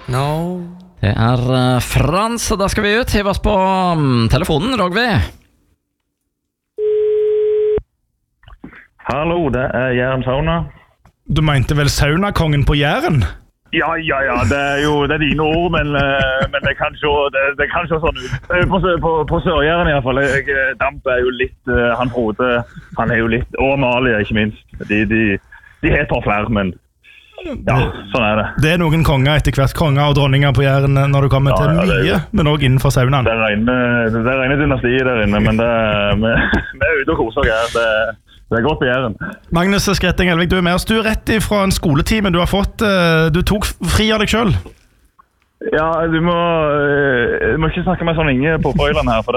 No. Det Frans, og da skal vi ut. Hiv oss på telefonen, Rogvi. Hallo, det Jæren Sauna. Du mente vel saunakongen på Jæren? Ja, det er dine ord, men det kan se sånn ut. På Sør-Jæren i hvert fall. Damp jo litt, han Frode, han jo litt, og Amalie ikke minst. De heter flere, men ja, sånn det. Det noen konger etter hvert, konger og dronninger på Jæren når du kommer til mye, men også innenfor saunaen. Det regner dynasti der inne, men vi ute og koser her. Det godt på Jæren. Magnus Skretting Elvik, du med oss. Du rett ifra en skoletime du har fått. Du tok fri av deg selv. Ja, du må ikke snakke med sånn Inge på Frøyland her, for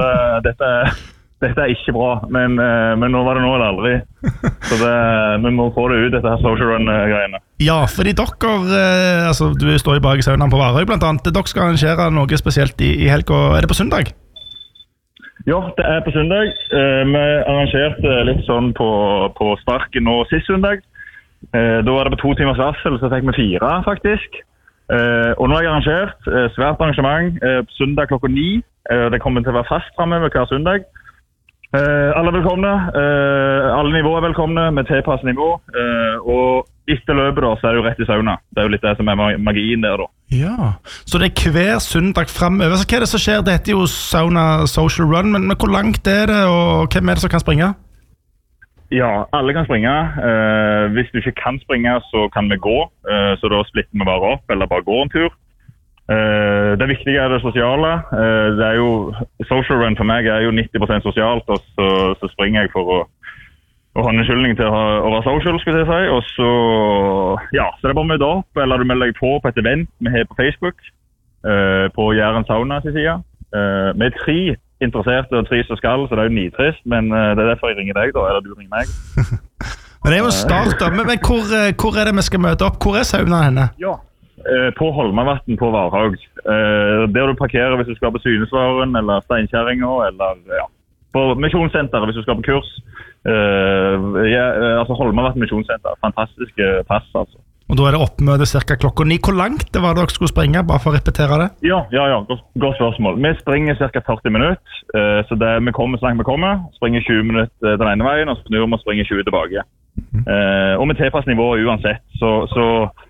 dette ikke bra. Men nå var det nå eller aldri. Så vi må få det ut, dette her social run-greiene. Ja, fordi dere, du står i bak saunaen på Varøy blant annet. Dere skal arrangere noe spesielt i helga. Det på søndag? Ja, det på søndag. Vi arrangerte litt sånn på Sparken nå sist søndag. Da var det på 2 timers varsel, så fikk vi 4 faktisk. Og nå har jeg arrangert svært arrangement på søndag klokka 9. Det kommer til å være fast fremover hver søndag. Alle velkomne. Alle nivåer velkomne med tilpasset nivå. Og etter løpet da, så det jo rett i sauna. Det jo litt det som magien der da. Ja, så det hver søndag fremover. Så hva det som skjer? Det heter jo Sauna Social Run, men hvor langt det, og hvem det som kan springe? Ja, alle kan springe. Hvis du ikke kan springe, så kan vi gå. Så da splitter vi bare opp, eller bare går en tur. Det viktige det sosiale. Det jo, social run for meg jo 90% sosialt, og så springer jeg for å ha en skyldning til å være social, skulle jeg si. Og så, ja, så det bare å møte opp, eller du melder deg på et event vi har på Facebook, på Jæren Sauna sin side. Vi 3 interesserte og 3 som skal, så det jo nitrist, men det derfor jeg ringer deg da, eller du ringer meg. Men det jo en start da, men hvor det vi skal møte opp? Hvor sauna henne? Ja, på Holmavatten på Varhaug. Der du parkerer hvis du skal på Synesvaren, eller Steinkjæringa, eller ja, på Misjonssenteret hvis du skal på kurs. Holmavatten Misjonssenter, fantastisk pass altså. Og da det oppmøte cirka klokka 9. Hvor langt det var dere skulle springe, bare for å repetere det? Ja, godt spørsmål. Vi springer cirka 40 minutter, så vi kommer så langt vi kommer, springer 20 minutter den ene veien, og så snur vi og springer 20 tilbake. Og med tilpass nivå uansett, så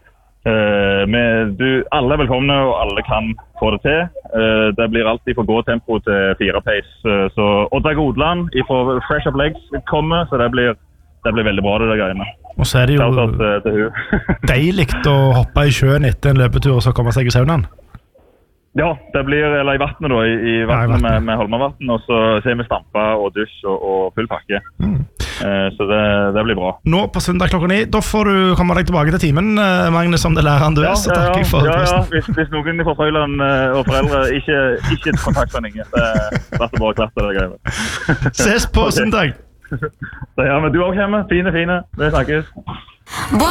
alle velkomne, og alle kan få det til. Det blir alltid for gåtempo til 4 pace. Så Oddvar Godland fra Fresh Up Legs kommer, så det blir veldig bra det greiene. Og så det jo deilig å hoppe i sjøen etter en løpetur og så komme seg i saunaen. Ja, det blir, eller i vattnet da, i vattnet med Holmavatten, og så ser vi stampa og dusj og full pakke. Så det blir bra. Nå på søndag klokka 9, da får du komme deg tilbake til timen, Magnus, som det læreren du så takker jeg for posten. Hvis noen fra Frøyland og foreldre ikke kontaktvendinger, det bare klart det greiene. Ses på søndag! Ja, men du også hjemme, fine, vi snakkes.